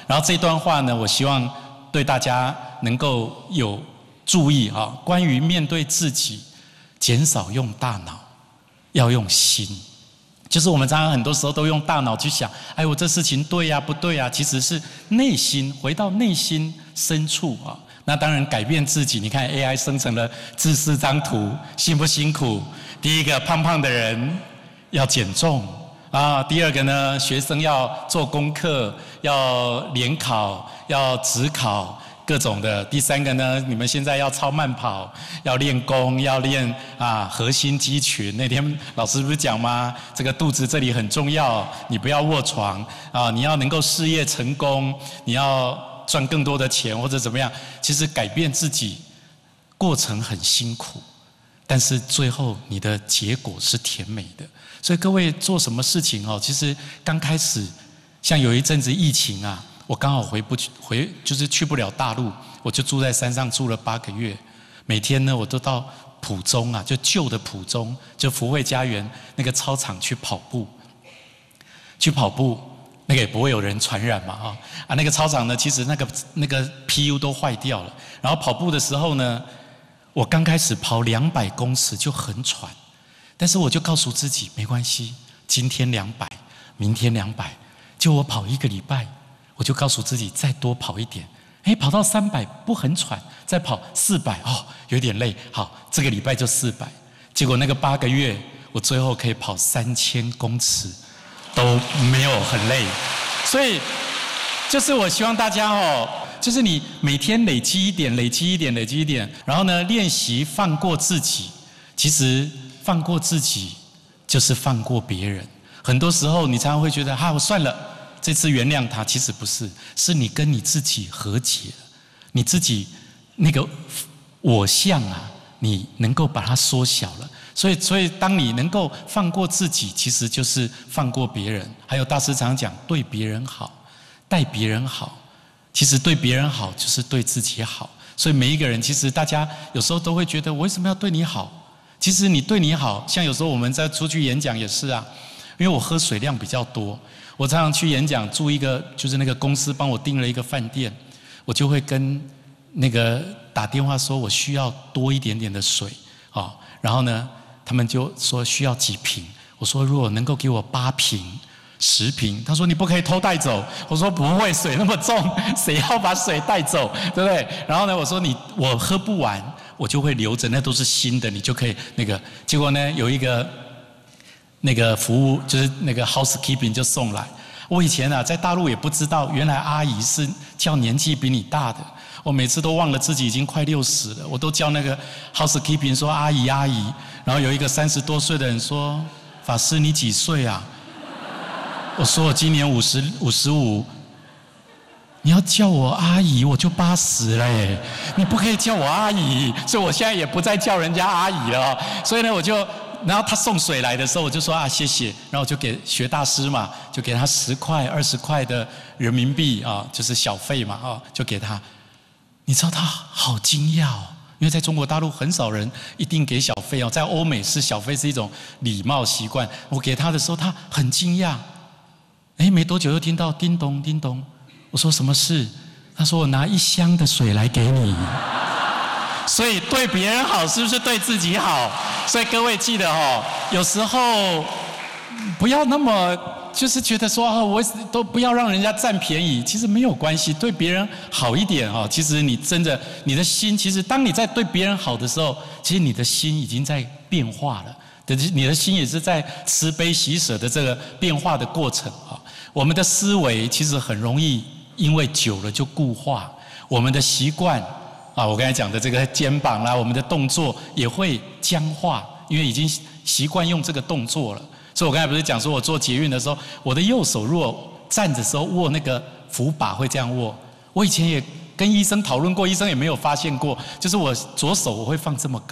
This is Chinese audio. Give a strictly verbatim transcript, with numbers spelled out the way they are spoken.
然后这段话呢，我希望对大家能够有注意啊，关于面对自己，减少用大脑，要用心。就是我们常常很多时候都用大脑去想，哎，我这事情对呀、不对呀？其实是内心，回到内心深处啊。那当然改变自己，你看 A I 生成了这四张图，辛不辛苦？第一个，胖胖的人要减重啊；第二个呢，学生要做功课，要联考，要指考。各种的，第三个呢，你们现在要超慢跑，要练功，要练啊核心肌群。那天老师不是讲吗？这个肚子这里很重要，你不要卧床啊，你要能够事业成功，你要赚更多的钱或者怎么样。其实改变自己过程很辛苦，但是最后你的结果是甜美的。所以各位做什么事情哦，其实刚开始，像有一阵子疫情啊。我刚好回不去，回就是去不了大陆，我就住在山上住了八个月。每天呢，我都到埔中啊，就旧的埔中，就福慧家园那个操场去跑步。去跑步，那个也不会有人传染嘛，啊啊，那个操场呢，其实那个那个 P U 都坏掉了。然后跑步的时候呢，我刚开始跑两百公尺就很喘，但是我就告诉自己没关系，今天两百，明天两百，就我跑一个礼拜。我就告诉自己再多跑一点，哎，跑到三百不很喘，再跑四百哦，有点累，好，这个礼拜就四百。结果那个八个月，我最后可以跑三千公尺，都没有很累。所以，就是我希望大家哦，就是你每天累积一点，累积一点，累积一点，然后呢，练习放过自己。其实放过自己，就是放过别人。很多时候，你常常会觉得，哈，我算了。这次原谅他，其实不是，是你跟你自己和解了，你自己那个我相啊，你能够把它缩小了。所以，所以当你能够放过自己，其实就是放过别人。还有大师常讲，对别人好，待别人好，其实对别人好就是对自己好。所以每一个人，其实大家有时候都会觉得，我为什么要对你好？其实你对你好，像有时候我们在出去演讲也是啊，因为我喝水量比较多。我常常去演讲，住一个就是那个公司帮我订了一个饭店，我就会跟那个打电话说我需要多一点点的水啊、哦，然后呢，他们就说需要几瓶，我说如果能够给我八瓶、十瓶，他说你不可以偷带走，我说不会，水那么重，谁要把水带走，对不对？然后呢，我说你我喝不完，我就会留着，那都是新的，你就可以那个。结果呢，有一个。那个服务就是那个 housekeeping 就送来。我以前啊在大陆也不知道，原来阿姨是叫年纪比你大的。我每次都忘了自己已经快六十了，我都叫那个 housekeeping 说阿姨阿姨。然后有一个三十多岁的人说：“法师你几岁啊？”我说：“我今年五十五十五。”你要叫我阿姨，我就八十了耶！你不可以叫我阿姨，所以我现在也不再叫人家阿姨了、哦。所以呢，我就。然后他送水来的时候，我就说啊谢谢，然后我就给学大师嘛，就给他十块、二十块的人民币啊，就是小费嘛啊，就给他。你知道他好惊讶哦，因为在中国大陆很少人一定给小费哦，在欧美是小费是一种礼貌习惯。我给他的时候，他很惊讶。哎，没多久又听到叮咚叮咚，我说什么事？他说我拿一箱的水来给你。所以对别人好是不是对自己好？所以各位记得哦，有时候不要那么就是觉得说啊，我都不要让人家占便宜，其实没有关系，对别人好一点哦。其实你真的你的心，其实当你在对别人好的时候，其实你的心已经在变化了，你的心也是在慈悲喜舍的这个变化的过程啊。我们的思维其实很容易因为久了就固化，我们的习惯。啊，我刚才讲的这个肩膀啦，我们的动作也会僵化，因为已经习惯用这个动作了。所以我刚才不是讲说，我做捷运的时候，我的右手如果站的时候握那个扶把会这样握。我以前也跟医生讨论过，医生也没有发现过，就是我左手我会放这么高。